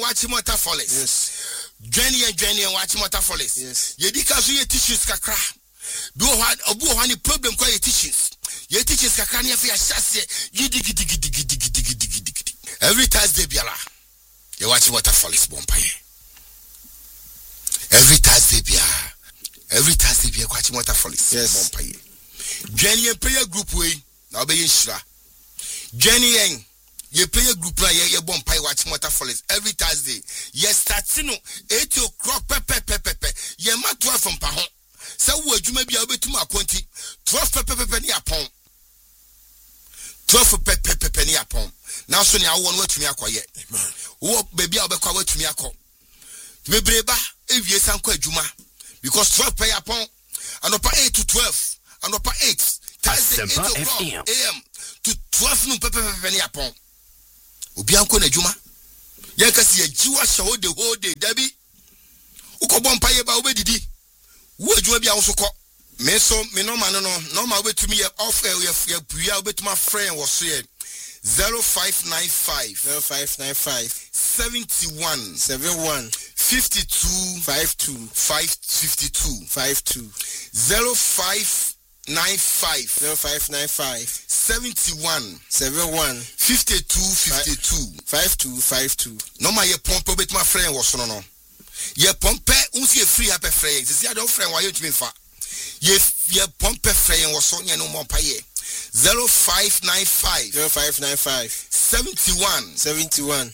watch Mota Follis. Yes. Jenny and watch Mota Follis. Yes. Yedika so ye teachings kakra. Do what obu hani problem kwa ye teachings. Ye teachings kakra ni afi ashase. Every Thursday biara. Ye watch Mota Follis bompaye. Every Thursday biara. Watch Mota Follis bompaye. Jenny and prayer group way. Now be shira. Jenny and ye prayer group na ye bompaye watch Mota Follis every Thursday. Ye starting 8 o'clock pepe. Ye ma 12 from pahon. Sa wo adwuma bia obetum akonti 12 pepe ni apon. 12 pepe ni apon. Now so ni awo no watumi akoye. Wo baby a obekwa watumi akọ. Bebreba ewie sanko adwuma because 12 pay apon. Anopa 8 to 12. Anopa 8. Thursday 8 o'clock AM to 12 noon pepe ni apon. Obi anko na adwuma. Yen kasi ajiwa shawo the whole day dabi. Uko bompa ye ba obedidi. Wo adwuma bia wo so kọ. Me so me no man no normal betumi ye off ye puya obetuma friend wo so ye 0595 71 52 52 0595 71 52 normal ye pompe obetuma friend wo so no ye pompe unsi free happy friend se ya do friend wa ye tumi fa ye pompe friend wo so nya no mo paye 0595 71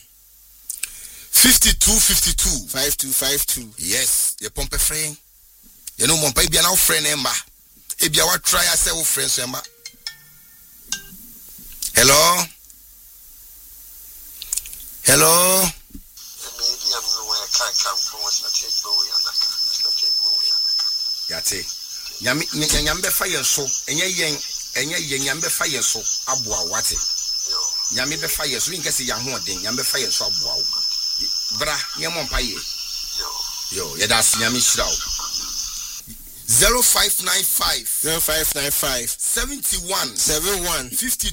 52 yes ye pompe friend ye no mo paye bia na friend emba e bia wa try yourself friend so emba hello Yate nyambe fa yeso enye nyambe fa yeso aboa wate nyambe be fa yeso nkese ya ho den nyambe fa yeso aboa wo bra nyemo mpaye yo ye das nyame shirawo 0595 71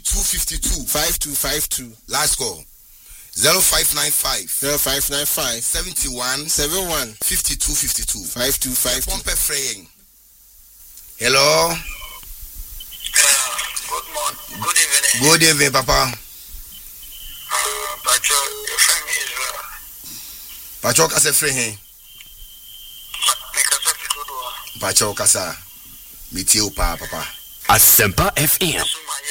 52 last call 0595 71 52 pompe fraying. Hello. Good morning. Good evening. Good evening, Papa. Pacho, your friend is Pacho kase free. Pacho kasa. Miti upa, Papa. Asempa FM.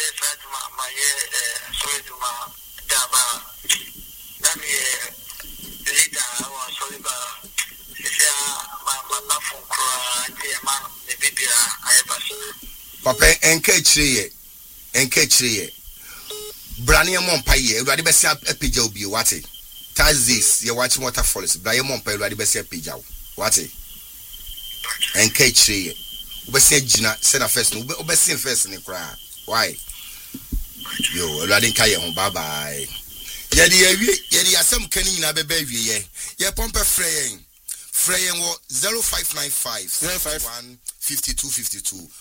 Papa enke chire brania mompaye ewade bese apija obi wate Thursdays ye watch Mota Follis brania mompaye ewade bese apija wate enke chire obese gina se na first no obese first ni kra why yo ewade nka ye ho bye bye yedi asem kan nyina beba awie ye pompe freyen wo 0595 51 52